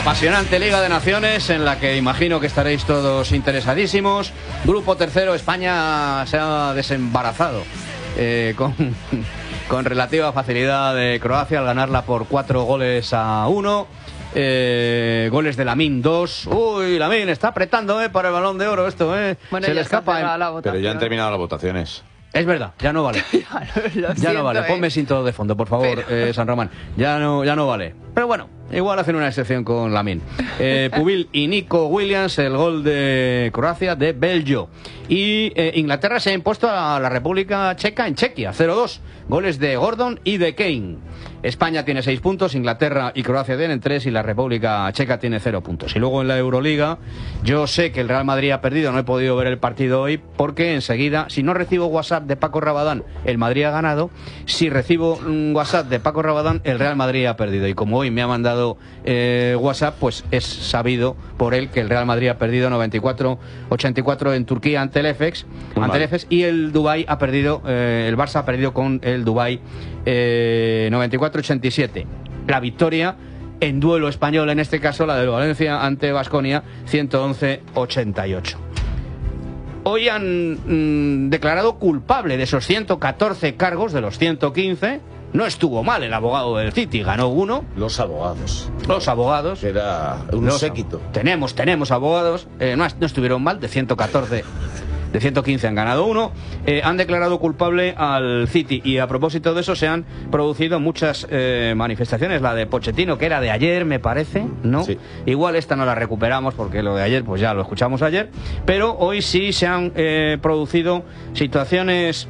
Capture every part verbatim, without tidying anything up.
Apasionante Liga de Naciones en la que imagino que estaréis todos interesadísimos. Grupo tercero, España se ha desembarazado eh, con, con relativa facilidad de Croacia al ganarla por cuatro goles a uno. Eh, goles de Lamine, dos. Uy, Lamine está apretando eh, para el Balón de Oro esto, eh. Bueno, se le escapa. En... Pero ya han terminado las votaciones. Es verdad, ya no vale. ya, lo ya siento, no vale. eh. Ponme sin todo de fondo, por favor, Pero... eh, San Román. Ya no, ya no vale. Pero bueno, igual hacen una excepción con Lamine. Eh, Pubil y Nico Williams, el gol de Croacia de Belgio. Y eh, Inglaterra se ha impuesto a la República Checa en Chequia, cero dos. Goles de Gordon y de Kane. España tiene seis puntos, Inglaterra y Croacia tienen tres y la República Checa tiene cero puntos. Y luego en la Euroliga, yo sé que el Real Madrid ha perdido, no he podido ver el partido hoy porque enseguida, si no recibo WhatsApp de Paco Rabadán, el Madrid ha ganado. Si recibo un WhatsApp de Paco Rabadán, el Real Madrid ha perdido. Y como hoy me ha mandado eh, WhatsApp, pues es sabido por él que el Real Madrid ha perdido noventa y cuatro ochenta y cuatro en Turquía ante el F X, ante el F X y el Dubái ha perdido, eh, el Barça ha perdido con el Dubái eh, noventa y cuatro ochenta y siete. La victoria en duelo español, en este caso la del Valencia ante Baskonia, ciento once ochenta y ocho. Hoy han mmm, declarado culpable de esos ciento catorce cargos, de los ciento quince. No estuvo mal el abogado del City, ganó uno. Los abogados. Los abogados. Era un los, séquito. Tenemos, tenemos abogados. Eh, no, no estuvieron mal, de ciento catorce. De ciento quince han ganado uno. Eh, han declarado culpable al City. Y a propósito de eso se han producido muchas eh, manifestaciones. La de Pochettino, que era de ayer, me parece, ¿no? Sí. Igual esta no la recuperamos porque lo de ayer, pues ya lo escuchamos ayer. Pero hoy sí se han eh, producido situaciones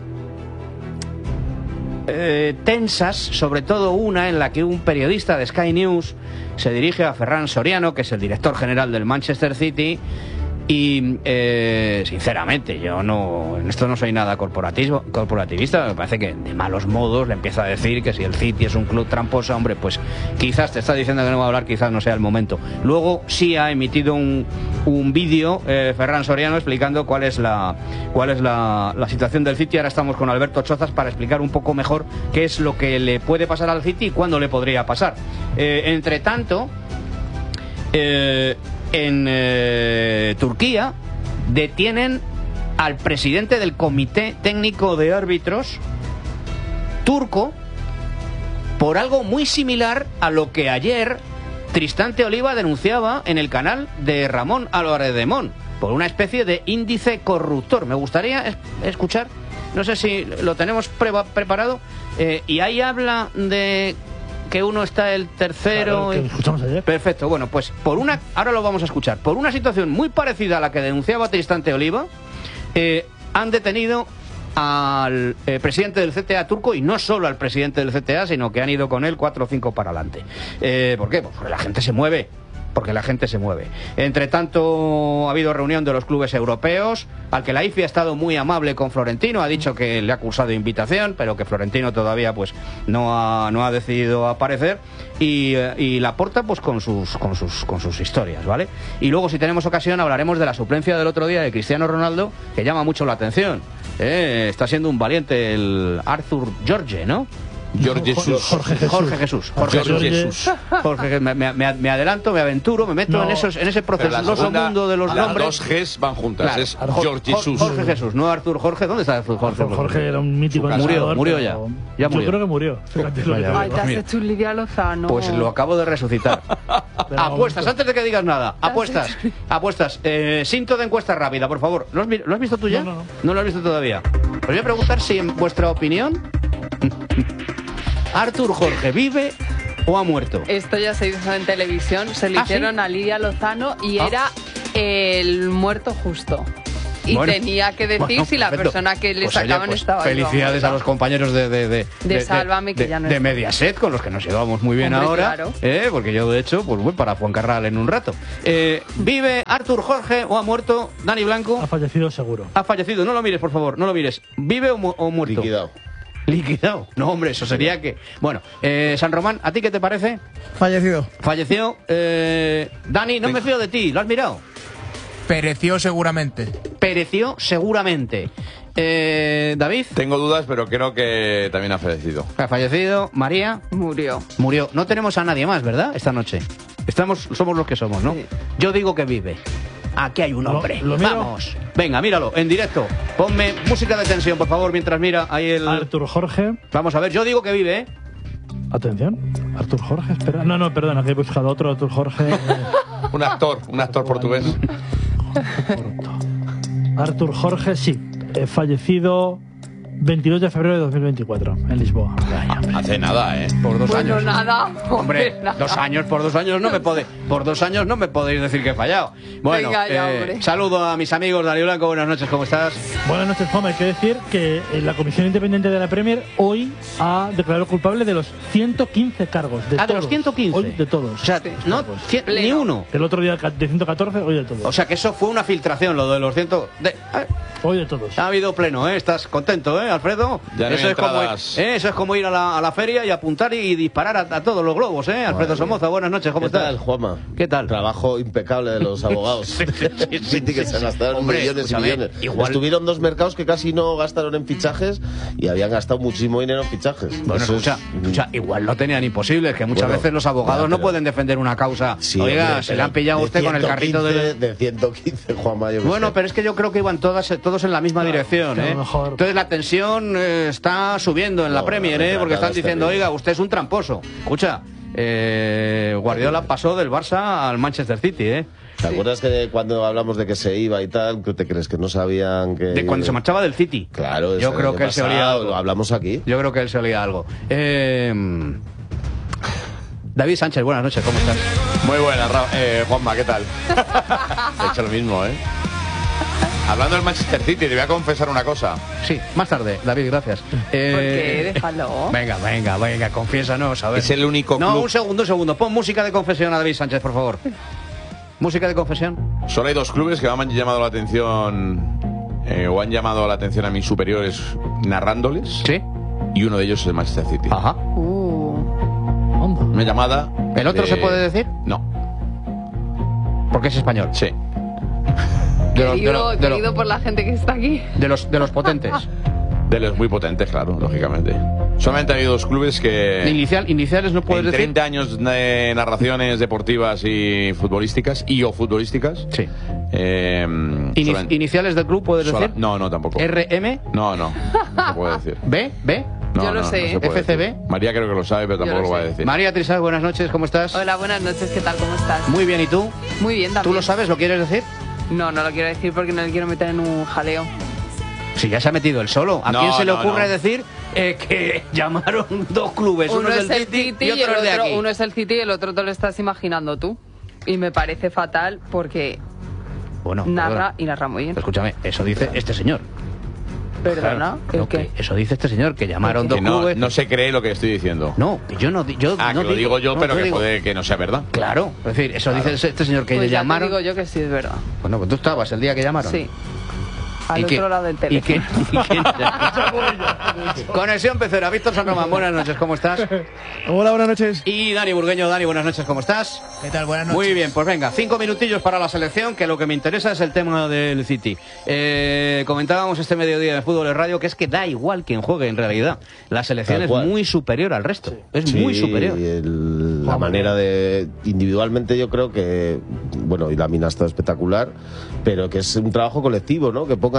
eh, tensas, sobre todo una en la que un periodista de Sky News se dirige a Ferran Soriano, que es el director general del Manchester City. Y eh, sinceramente yo no en esto no soy nada corporativo, corporativista. Me parece que de malos modos le empieza a decir que si el City es un club tramposo, hombre, pues quizás te está diciendo que no va a hablar, quizás no sea el momento. Luego sí ha emitido un, un vídeo eh, Ferran Soriano explicando cuál es la cuál es la, la situación del City. Ahora estamos con Alberto Chozas para explicar un poco mejor qué es lo que le puede pasar al City y cuándo le podría pasar. Eh, entre tanto, eh, en eh, Turquía detienen al presidente del Comité Técnico de Árbitros turco por algo muy similar a lo que ayer Tristante Oliva denunciaba en el canal de Ramón Álvarez de Mon, por una especie de índice corruptor. Me gustaría es escuchar, no sé si lo tenemos pre preparado, eh, y ahí habla de que uno está el tercero. Claro, que lo escuchamos ayer. Perfecto, bueno, pues por una, ahora lo vamos a escuchar, por una situación muy parecida a la que denunciaba Tristante Oliva, eh, han detenido al eh, presidente del C T A turco, y no solo al presidente del C T A, sino que han ido con él cuatro o cinco para adelante. Eh, ¿Por qué? Pues porque la gente se mueve. Porque la gente se mueve. Entre tanto, ha habido reunión de los clubes europeos, al que la I F I ha estado muy amable con Florentino, ha dicho que le ha acusado de invitación, pero que Florentino todavía pues no ha, no ha decidido aparecer, y, y Laporta pues con sus, con, sus, con sus historias, ¿vale? Y luego, si tenemos ocasión, hablaremos de la suplencia del otro día de Cristiano Ronaldo, que llama mucho la atención. Eh, está siendo un valiente el Arthur Jorge, ¿no? Jorge Jesús. Jorge Jesús. Jorge Jesús. Jorge Jorge Jesús. Jesús. Jorge, me, me, me adelanto, me aventuro, me meto No. en esos en ese procesoso mundo de los las nombres. dos Gs van juntas. Claro. Es Jorge, Jorge Jesús. Jorge Jesús, no Arthur Jorge. ¿Dónde está Arthur Jorge? Jorge, Jorge era un mítico Murió, entrenador, murió pero ya. Ya murió. Yo creo que murió. Fíjate lo que te Vaya, Ay, digo. te has Mira. hecho un Lidia Lozano. Pues lo acabo de resucitar. Pero Apuestas, vamos, antes de que digas nada. Apuestas, apuestas. Eh, Cinto de encuesta rápida, por favor. ¿Lo has, vi- ¿Lo has visto tú ya? No, no, no. No lo has visto todavía. Os voy a preguntar si, en vuestra opinión, Arthur Jorge vive o ha muerto. Esto ya se hizo en televisión, se le ¿Ah, hicieron sí? a Lidia Lozano y Ah. era el muerto justo. Y Bueno, tenía que decir bueno, si la perfecto. persona que le Pues, oye, sacaban pues, estaba viva o felicidades muerta. a los compañeros de de, de, De Sálvame, que de- ya no de está. Mediaset, con los que nos llevamos muy bien Hombre, ahora, claro. eh, porque yo de hecho pues voy para Fuencarral en un rato. Eh, ¿Vive Arthur Jorge o ha muerto? Dani Blanco Ha fallecido seguro. ha fallecido. No lo mires, por favor, no lo mires. ¿Vive o, mu o muerto? Liquidado. Liquidado. No, hombre, eso sería que... Bueno, eh, San Román, ¿a ti qué te parece? Fallecido. Falleció. Eh, Dani, no me fío de ti, ¿lo has mirado? Pereció seguramente. Pereció seguramente. Eh, David, Tengo dudas, pero creo que también ha fallecido. ha fallecido. María, Murió. murió. No tenemos a nadie más, ¿verdad? Esta noche. Estamos, somos los que somos, ¿no? Sí. Yo digo que vive. Aquí hay un Lo- hombre. lo miro. Vamos. Venga, míralo, en directo. Ponme música de tensión, por favor, mientras mira ahí el... Artur Jorge. Vamos a ver, yo digo que vive, ¿eh? Atención. Artur Jorge, espera. No, no, perdona, que he buscado otro Artur Jorge. eh, Un actor, un actor portugués. Artur Jorge, sí. eh, fallecido veintidós de febrero de dos mil veinticuatro en Lisboa. Hace nada, ¿eh? Por dos Bueno, años. nada. Hombre, nada. dos años, por dos años no me podéis, por dos años no me podéis decir que he fallado. Bueno, Venga ya, eh, hombre. saludo a mis amigos, Dani Blanco, buenas noches, ¿cómo estás? Buenas noches, Juan. Hay que decir que eh, la Comisión Independiente de la Premier hoy ha declarado culpable de los ciento quince cargos. De Ah, de todos. los ciento quince. Hoy de todos. O sea, no, cien- ni Pleno. uno. El otro día de ciento catorce, hoy de todos. O sea, que eso fue una filtración, lo de los ciento... De, eh, hoy de todos. ha habido pleno, ¿eh? ¿Estás contento, eh, Alfredo? Ya no hay eso, es como, entradas. eh, eso es como ir a la, a la feria y apuntar y, y disparar a, a todos los globos, ¿eh? Alfredo Somoza, buenas noches, ¿cómo ¿Qué estás? tal, Juanma? ¿Qué tal? Trabajo impecable de los abogados. Sí, sí, sí, sí, Sí, que sí, se sí. gastaron Hombre, millones y escúchame, millones. igual- Estuvieron dos mercados que casi no gastaron en fichajes y habían gastado muchísimo dinero en fichajes. Bueno, Eso escucha, es- escucha, igual lo tenían imposible, es que muchas Bueno, veces los abogados ya, no pero- pueden defender una causa. Sí, Oiga, hombre, se pero le han pillado a de usted con el carrito de... ciento quince, de ciento quince, Juanma. yo qué Bueno, sé. pero es que yo creo que iban todas, todos en la misma dirección, que a lo ¿eh? mejor- Entonces la tensión eh, está subiendo en la No, Premier, la ¿eh? Porque están retratada es diciendo, terrible. oiga, usted es un tramposo. Escucha, eh, Guardiola pasó del Barça al Manchester City, ¿eh? ¿Te acuerdas que cuando hablamos de que se iba y tal, ¿qué te crees? Que no sabían que... De cuando se marchaba del City. Claro, Yo ese creo año que él se olía pasado, algo. Lo hablamos aquí. Yo creo que él se olía algo. Eh, David Sánchez, buenas noches, ¿cómo estás? Muy buena, Ra- eh, Juanma, ¿qué tal? He hecho lo mismo, ¿eh? Hablando del Manchester City, te voy a confesar una cosa. Sí, más tarde, David, gracias. Eh, ¿Por qué? Déjalo. Venga, venga, venga, confiésanos, a ver. Es el único No, club- un segundo, un segundo. Pon música de confesión a David Sánchez, por favor. Música de confesión. Solo hay dos clubes que me han llamado la atención eh, o han llamado la atención a mis superiores narrándoles. Sí. Y uno de ellos es el Manchester City. Ajá. Uh, Onda. Una llamada. ¿El otro de- se puede decir? No. Porque es español. Sí. De los, de querido los- de los- querido por la gente que está aquí. de los, de los potentes. De los muy potentes, claro, lógicamente. Solamente ha habido dos clubes que. Inicial, iniciales no puedes En decir. treinta años de narraciones deportivas y futbolísticas y o futbolísticas. Sí. eh, Ini- solan- iniciales del club puedes sola- decir. No, no, tampoco. R M, No, no. No se puede decir. B, B. No, Yo lo no, sé. no se puede F C B. decir. María creo que lo sabe, pero Yo tampoco lo lo va a sé. decir. María Trisal, buenas noches, ¿cómo estás? Hola, buenas noches, ¿qué tal? ¿Cómo estás? Muy bien, ¿y tú? Muy bien, también. ¿Tú lo sabes? ¿Lo quieres decir? No, no lo quiero decir porque no le quiero meter en un jaleo. Si ya se ha metido él solo. ¿A No, quién se le no, ocurre no. decir eh, que llamaron dos clubes? Uno, es el City, y y otro el es de otro, aquí. uno es el City y el otro te lo estás imaginando tú. Y me parece fatal porque Bueno, narra perdona. y narra muy bien. Escúchame, eso dice este señor. Perdona, Claro, ¿el no, qué? que eso dice este señor, que llamaron dos Que no, clubes. no se cree lo que estoy diciendo. No, que yo no di- yo Ah, no que lo digo yo, no, pero yo que digo- puede que no sea verdad. Claro, es decir, eso dice este señor que Pues le ya te llamaron. digo yo que sí es verdad. Bueno, pues tú estabas el día que llamaron. Sí. Al ¿Y otro qué- lado del ¿Y teléfono. qué- y qué- Conexión Pecera, Víctor San Román, buenas noches, ¿cómo estás? Hola, buenas noches. Y Dani Burgueño, Dani, buenas noches, ¿cómo estás? ¿Qué tal? Buenas noches. Muy bien, pues venga, cinco minutillos para la selección, que lo que me interesa es el tema del City. Eh, comentábamos este mediodía en Fútbol de Radio que es que da igual quien juegue en realidad. La selección Tal es cual. muy superior al resto, es Sí, muy superior. y el- la manera de. Individualmente, yo creo que. Bueno, y la mina está espectacular, pero que es un trabajo colectivo, ¿no? Que poco